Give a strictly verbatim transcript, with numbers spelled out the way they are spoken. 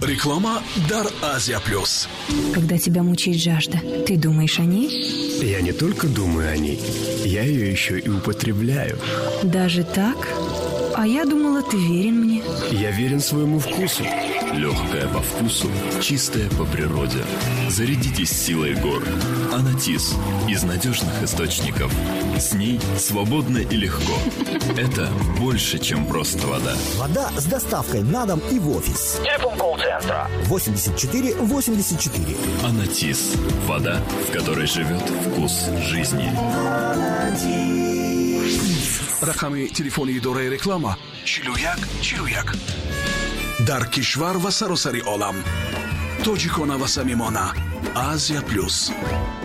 Реклама «Дар Азия Плюс». Когда тебя мучает жажда, ты думаешь о ней? Я не только думаю о ней, я ее еще и употребляю. Даже так? А я думала, ты верен мне. Я верен своему вкусу. Легкая по вкусу, чистая по природе. Зарядитесь силой гор. Анатис из надежных источников. С ней свободно и легко. Это больше, чем просто вода. Вода с доставкой на дом и в офис. Телефон колл-центра восемьдесят четыре восемьдесят четыре. Анатис. Вода, в которой живет вкус жизни. Раками телефони дорай реклама чилуяк чилуяк. Дар кишвар ва саросари олам. Тоҷикона ва самимона. Азия Плюс.